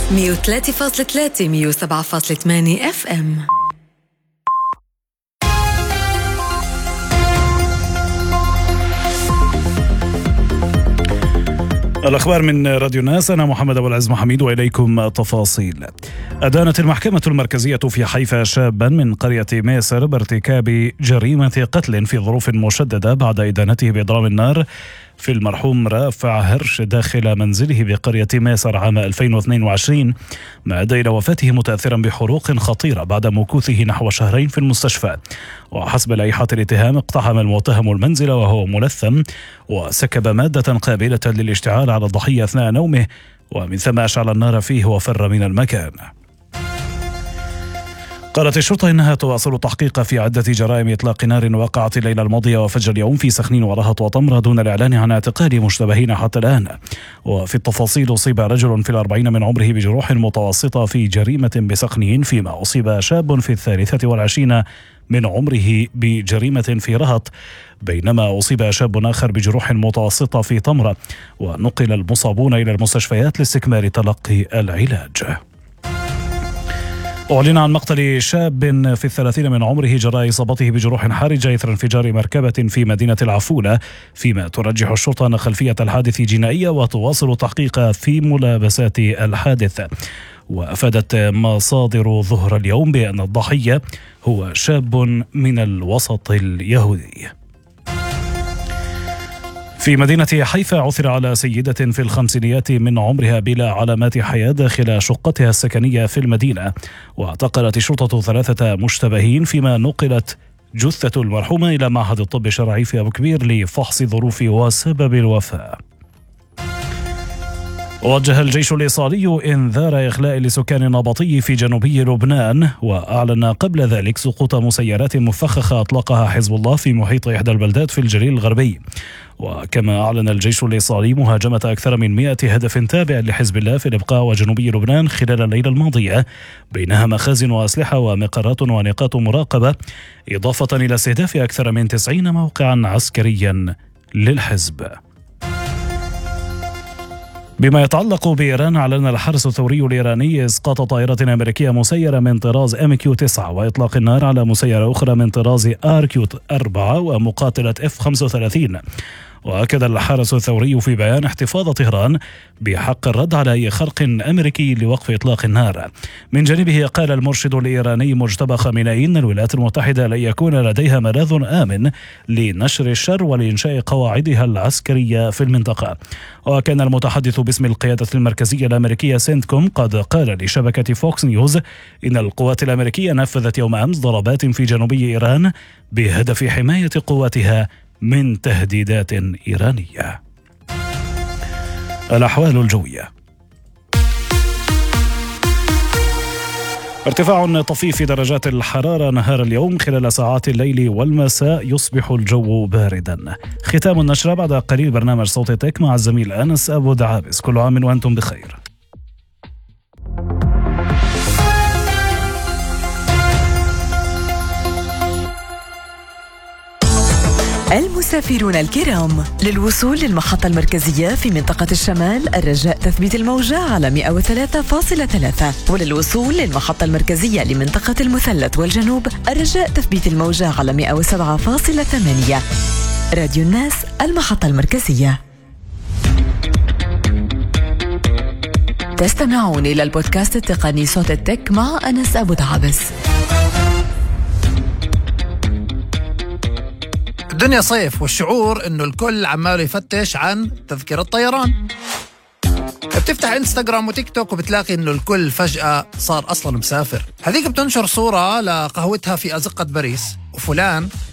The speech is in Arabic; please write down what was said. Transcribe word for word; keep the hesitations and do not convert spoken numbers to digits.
مية وثلاثة فاصلة ثلاثة مية وسبعة فاصلة ثمانية اف ام. الأخبار من راديو الناس. أنا محمد أبو العز محميد وإليكم تفاصيل. أدانت المحكمة المركزية في حيفا شابا من قرية ميسر بارتكاب جريمة قتل في ظروف مشددة بعد إدانته بإضرام النار في المرحوم رافع هرش داخل منزله بقرية ميسر عام ألفين واثنين وعشرين، ما أدى إلى وفاته متأثرا بحروق خطيرة بعد مكوثه نحو شهرين في المستشفى. وحسب لائحة الاتهام اقتحم المتهم المنزل وهو ملثم وسكب مادة قابلة للاشتعال على الضحية أثناء نومه، ومن ثم أشعل النار فيه وفر من المكان. قالت الشرطة إنها تواصل التحقيق في عدة جرائم إطلاق نار وقعت الليلة الماضية وفجر اليوم في سخنين ورهط وطمرة دون الإعلان عن اعتقال مشتبهين حتى الآن. وفي التفاصيل أصيب رجل في الأربعين من عمره بجروح متوسطة في جريمة بسخنين، فيما أصيب شاب في الثالثة والعشرين من عمره بجريمة في رهط، بينما أصيب شاب آخر بجروح متوسطة في طمرة، ونقل المصابون إلى المستشفيات لاستكمال تلقي العلاج. أعلن عن مقتل شاب في الثلاثين من عمره جراء إصابته بجروح حرجة إثر انفجار مركبة في مدينة العفولة، فيما ترجح الشرطة أن خلفية الحادث جنائية وتواصل التحقيق في ملابسات الحادث. وأفادت مصادر ظهر اليوم بأن الضحية هو شاب من الوسط اليهودي. في مدينة حيفا عثر على سيدة في الخمسينيات من عمرها بلا علامات حياة داخل شقتها السكنية في المدينة، واعتقلت الشرطة ثلاثة مشتبهين، فيما نقلت جثة المرحومة إلى معهد الطب الشرعي في أبو كبير لفحص ظروف وسبب الوفاة. وجه الجيش الإيصالي إنذار إخلاء لسكان النبطي في جنوبي لبنان، وأعلن قبل ذلك سقوط مسيرات مفخخة أطلقها حزب الله في محيط إحدى البلدات في الجليل الغربي. وكما أعلن الجيش الإيصالي مهاجمة أكثر من مئة هدف تابع لحزب الله في الإبقاع وجنوبي لبنان خلال الليلة الماضية، بينها مخازن وأسلحة ومقرات ونقاط مراقبة، إضافة إلى استهداف أكثر من تسعين موقعا عسكريا للحزب. بما يتعلق بإيران، أعلن الحرس الثوري الإيراني إسقاط طائرة أمريكية مسيرة من طراز إم كيو تسعة وإطلاق النار على مسيرة أخرى من طراز آر كيو أربعة ومقاتلة إف خمسة وثلاثين. وأكد الحرس الثوري في بيان احتفاظ طهران بحق الرد على أي خرق أمريكي لوقف إطلاق النار. من جانبه قال المرشد الإيراني مجتبى خامنئي أن الولايات المتحدة لن يكون لديها ملاذ آمن لنشر الشر ولإنشاء قواعدها العسكرية في المنطقة. وكان المتحدث باسم القيادة المركزية الأمريكية سنتكوم قد قال لشبكة فوكس نيوز إن القوات الأمريكية نفذت يوم أمس ضربات في جنوبي إيران بهدف حماية قواتها من تهديدات إيرانية. الأحوال الجوية. ارتفاع طفيف في درجات الحرارة نهار اليوم، خلال ساعات الليل والمساء يصبح الجو باردا. ختام النشرة بعد قليل برنامج صوت تك مع الزميل أنس أبو دعابس. كل عام وأنتم بخير. المسافرون الكرام، للوصول للمحطة المركزية في منطقة الشمال الرجاء تثبيت الموجة على مئة وثلاثة فاصلة ثلاثة، وللوصول للمحطة المركزية لمنطقة المثلث والجنوب الرجاء تثبيت الموجة على مئة وسبعة فاصلة ثمانية. راديو الناس، المحطة المركزية. تستمعون إلى البودكاست التقني صوت التك مع أنس أبو دعابس. الدنيا صيف والشعور انه الكل عمال يفتش عن تذكرة طيران. بتفتح انستغرام وتيك توك وبتلاقي انه الكل فجأة صار اصلا مسافر. هذيك بتنشر صورة لقهوتها في ازقة باريس، وفلان